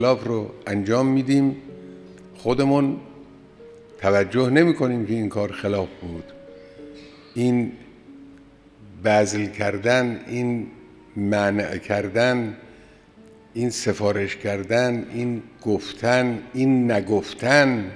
خلاف رو انجام میدیم، خودمون توجه نمی کنیم که این کار خلاف بود. این بذل کردن، این منع کردن، این سفارش کردن، این گفتن، این نگفتن.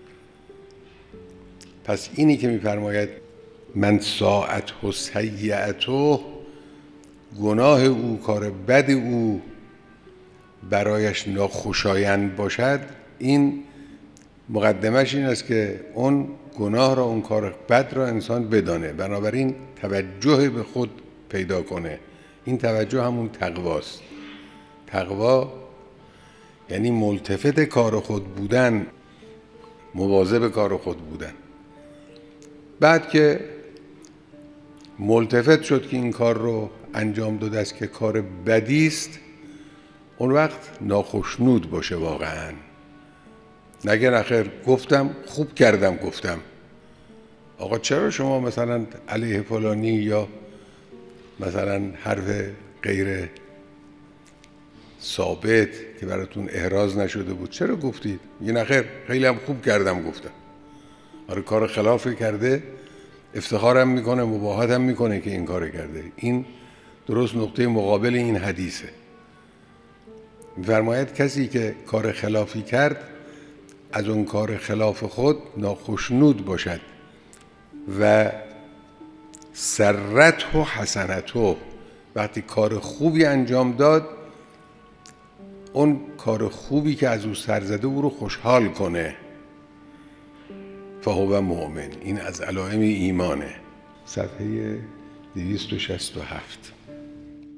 پس اینی که میفرماید من ساعته سیئته، گناه او، کار بد او برایش ناخوشایند باشد، این مقدمش این است که اون گناه را، اون کار بد را انسان بدانه، بنابراین توجه به خود پیدا کنه. این توجه همون تقواست. تقوا یعنی ملتفت کار خود بودن، مواظب کار خود بودن. بعد که ملتفت شد که این کار رو انجام داده است که کار بدی است، اون وقت ناخشنود باشه واقعا. نگه نخیر گفتم، خوب کردم گفتم، آقا چرا شما مثلا علیه فلانی یا مثلا حرف غیر ثابت که براتون احراز نشده بود چرا گفتید؟ میگه نخیر خیلی هم خوب کردم گفتم. آره کار خلافی کرده، افتخارم میکنه، مباهاتم میکنه که این کار کرده. این درست نقطه مقابل این حدیثه. میفرماید کسی که کار خلافی کرد از اون کار خلاف خود ناخشنود باشد و سرته و حسنته، وقتی کار خوبی انجام داد اون کار خوبی که از او سر زده او رو خوشحال کنه. فهو مؤمن، این از علائم ایمانه. صفحه 267.